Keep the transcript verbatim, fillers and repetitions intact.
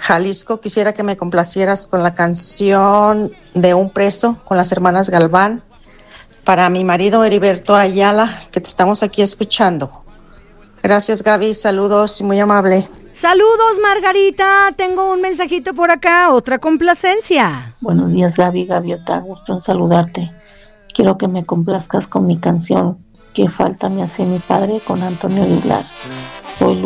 Jalisco. Quisiera que me complacieras con la canción de Un preso con las hermanas Galván. Para mi marido Heriberto Ayala, que te estamos aquí escuchando. Gracias, Gaby. Saludos y muy amable. Saludos, Margarita. Tengo un mensajito por acá, otra complacencia. Buenos días, Gaby, Gaviota. Gusto en saludarte. Quiero que me complazcas con mi canción ¿Qué falta me hace mi padre? Con Antonio Aguilar. Soy